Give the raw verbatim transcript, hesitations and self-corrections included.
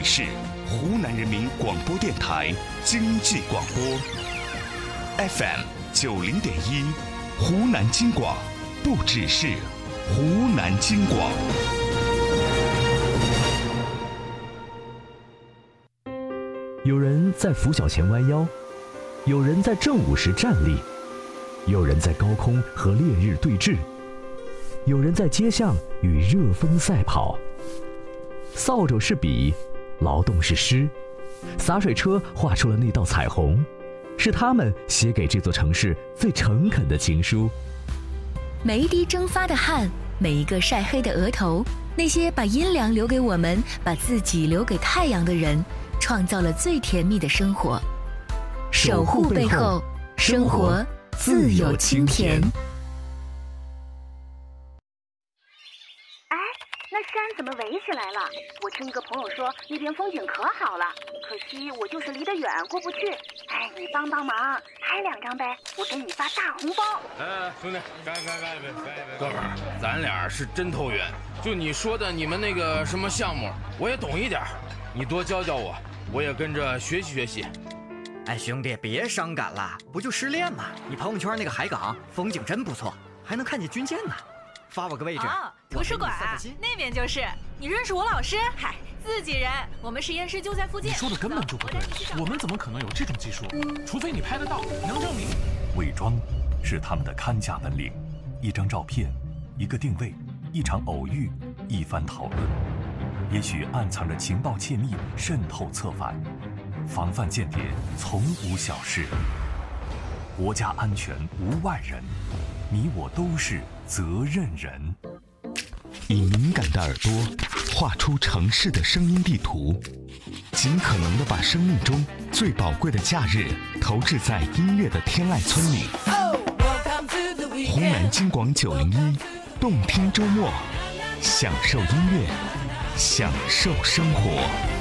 里是湖南人民广播电台经济广播 F M 九零点一，湖南经广，不只是湖南经广。 有人在拂晓前弯腰，有人在正午时站立，有人在高空和烈日对峙，有人在街巷与热风赛跑。扫帚是笔，劳动是诗，洒水车画出了那道彩虹，是他们写给这座城市最诚恳的情书。 每一滴蒸发的汗，每一个晒黑的额头，那些把阴凉留给我们，把自己留给太阳的人，创造了最甜蜜的生活。守护背后，生活自有清甜。 哎，那山怎么围起来了？我听一个朋友说那边风景可好了，可惜我就是离得远过不去。哎，你帮帮忙，拍两张呗，我给你发大红包。 哎，兄弟，干干干一杯，干一杯！哥们儿，咱俩是真投缘。就你说的你们那个什么项目，我也懂一点，你多教教我，我也跟着学习学习。 哎，兄弟，别伤感了，不就失恋吗？你朋友圈那个海港风景真不错，还能看见军舰呢。发我个位置。 哦，图书馆那边就是。你认识我老师？嗨，自己人，我们实验室就在附近。 你说的根本就不对，我们怎么可能有这种技术？除非你拍得到，能证明。 伪装是他们的看家本领，一张照片，一个定位，一场偶遇，一番讨论，也许暗藏着情报窃密，渗透策反。防范间谍从无小事，国家安全无外人，你我都是责任人。 以敏感的耳朵画出城市的声音地图，尽可能的把生命中最宝贵的假日投掷在音乐的天籁村里。湖南经广九零一，动听周末，享受音乐，享受生活。